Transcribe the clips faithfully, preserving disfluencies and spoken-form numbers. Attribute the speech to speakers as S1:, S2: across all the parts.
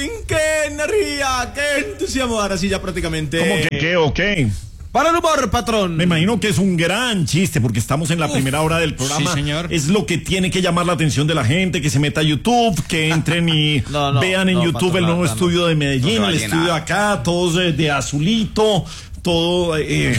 S1: fin, qué energía, qué entusiasmo. Ahora sí ya prácticamente.
S2: ¿Cómo que qué o qué?
S1: Para el humor, patrón.
S2: Me imagino que es un gran chiste porque estamos en la Uf, primera hora del programa.
S1: Sí, señor.
S2: Es lo que tiene que llamar la atención de la gente, que se meta a YouTube, que entren y no, no, vean en no, YouTube patrón, el nuevo no, estudio no. de Medellín, no el estudio de acá, todos de, de azulito, todo... Eh.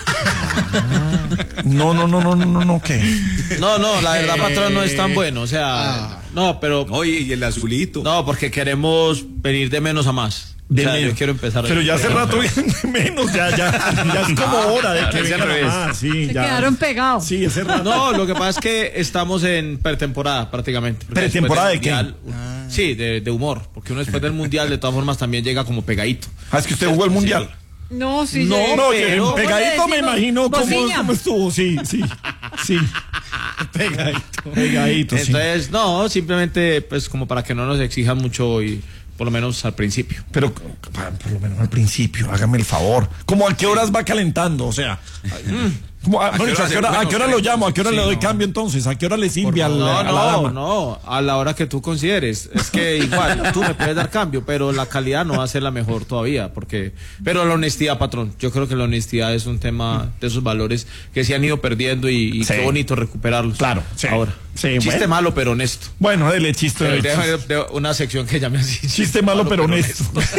S2: No, no, no, no, no, no, ¿qué?
S1: No, no, la verdad, patrón, no es tan bueno, o sea, ah. no, pero...
S3: Oye, y el azulito.
S1: No, porque queremos venir de menos a más.
S2: De
S1: o sea,
S2: menos.
S1: Yo quiero empezar.
S2: Pero ya hace rato vienen de menos, ya, ya, ya es como hora de que vengan a más. Sí,
S4: Se
S2: ya.
S4: quedaron pegados.
S1: Sí, ese rato. No, lo que pasa es que estamos en pretemporada prácticamente.
S2: ¿Pretemporada de qué?
S1: Mundial, ah. Sí, de, de humor, porque uno después del mundial de todas formas también llega como pegadito.
S2: Ah, es que usted jugó el mundial.
S1: Sí.
S4: No, sí,
S2: no,
S4: sí.
S2: no, pero pegadito me imagino cómo, cómo estuvo, sí, sí, sí.
S1: Pegadito.
S2: Pegadito, sí.
S1: Entonces, no, simplemente pues como para que no nos exijan mucho y por lo menos al principio.
S2: Pero por lo menos al principio, hágame el favor. ¿Cómo a qué horas va calentando? O sea, ¿cómo, a, ¿a, qué hora, ¿a qué hora, ¿a qué hora lo llamo? ¿A qué hora sí, le doy no. cambio entonces? ¿A qué hora le sirve al,
S1: no,
S2: a la
S1: no,
S2: dama?
S1: No, a la hora que tú consideres. Es que igual, tú me puedes dar cambio, pero la calidad no va a ser la mejor todavía, porque... Pero la honestidad, patrón, yo creo que la honestidad es un tema de esos valores que se han ido perdiendo y, y sí. qué bonito recuperarlos.
S2: Claro, sí.
S1: Ahora.
S2: Sí,
S1: chiste
S2: bueno.
S1: malo, pero honesto.
S2: Bueno, dele chiste.
S1: De, de, de una sección que llame así.
S2: Chiste, chiste malo, pero, pero honesto. honesto.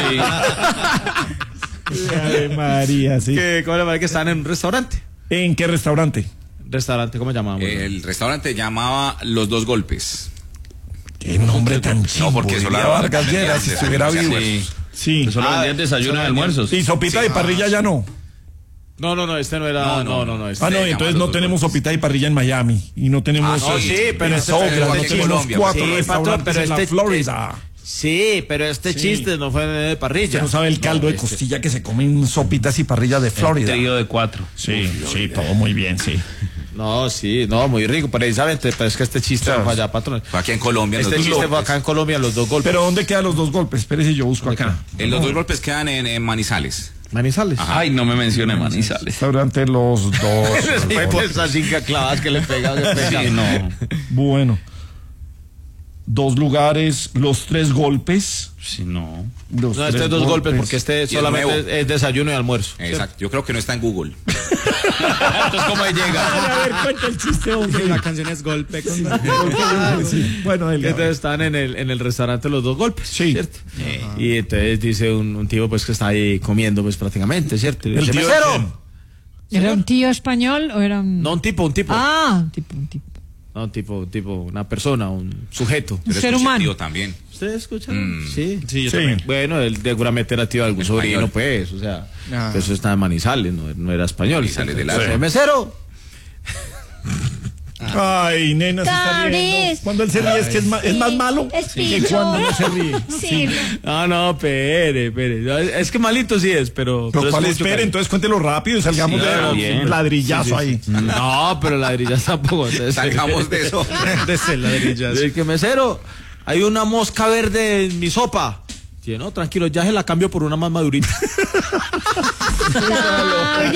S2: Sí. Ay, María, sí.
S1: Que, ¿cómo le parece que están en un restaurante?
S2: ¿En qué restaurante?
S1: Restaurante, ¿cómo llamamos?
S3: Eh, el restaurante llamaba Los Dos Golpes.
S2: Qué nombre tan chido.
S3: No, porque
S2: Solía Vargas Lleras, si estuviera vivo.
S3: Sí.
S2: Sí.
S5: Solo
S1: ah,
S5: vendían desayuno y almuerzos.
S2: Y sopita sí, de parrilla ah, ya no.
S1: No, no, no, este no era. No, no, no. no este
S2: ah, no, entonces no tenemos golpes. Sopita y parrilla en Miami. Y no tenemos.
S1: Ah, no, sí, pero este,
S2: Sobra,
S1: pero
S2: no
S1: este
S2: tenemos
S1: sí,
S2: cuatro
S1: sí,
S2: restaurantes
S1: pero
S2: en
S1: este,
S2: la Florida.
S1: Sí, pero este sí. chiste no fue de parrilla.
S2: Usted no sabe el caldo no, de costilla este. que se comen sopitas y parrillas de Florida.
S5: El trío de cuatro.
S2: Sí, Uf, sí, todo muy bien, sí.
S1: No, sí, no, muy rico, precisamente, pero es que este chiste claro. fue allá, patrón.
S3: Fue aquí en Colombia.
S1: Este chiste golpes. fue acá en Colombia, Los Dos Golpes.
S2: ¿Pero dónde quedan Los Dos Golpes? Espérese, yo busco acá.
S3: En Los Dos Golpes quedan en, en Manizales.
S1: Manizales.
S5: Ajá. Ay, no me mencione Manizales.
S2: Restaurante Los Dos.
S1: Esas cinco clavadas que le pegan.
S5: Sí, no.
S2: Bueno. Dos lugares, los tres golpes.
S5: Sí, no.
S2: Los
S1: no, este es dos golpes, golpes porque este solamente es, es desayuno y almuerzo.
S3: Exacto, yo creo que no está en Google.
S1: Entonces, ¿cómo llega?
S2: A ver, cuenta el chiste, hombre.
S1: La canción es Golpe. Con...
S2: sí. Bueno, el
S1: entonces están en el, en el restaurante Los Dos Golpes,
S2: sí.
S1: ¿cierto? Sí. Y entonces dice un, un tío pues que está ahí comiendo pues prácticamente, ¿cierto? Y
S2: el
S1: dice,
S2: tío
S1: mesero.
S4: ¿Era un tío español o era un...?
S1: No, un tipo, un tipo.
S4: Ah, un tipo, un tipo.
S1: No, tipo, tipo, una persona, un sujeto.
S4: Un ser humano.
S3: Tío también.
S1: ¿Ustedes escucharon?
S3: Mm.
S1: Sí.
S2: Sí, yo
S1: sí.
S2: también.
S1: Bueno, él seguramente era tío de algún sobrino, pues, o sea, ah. eso está en Manizales, no, no era español.
S3: Manizales de la...
S1: Sí. ¡Mesero!
S2: Ay, nena, se está riendo. Cuando él se ríe es que es más, es más malo
S4: sí.
S2: que cuando no se ríe.
S4: Sí.
S2: sí.
S1: No, no, espere, espere. Es que malito sí es, pero...
S2: Pero,
S1: pero
S2: ¿cuál
S1: es
S2: espere? Entonces cuéntelo rápido y salgamos sí, de bien. ladrillazo sí, sí, sí.
S1: ahí. No, pero ladrillazo tampoco.
S3: Salgamos de eso.
S1: De ese ladrillazo. Es que, mesero, hay una mosca verde en mi sopa. Sí, no, tranquilo, ya se la cambio por una más madurita.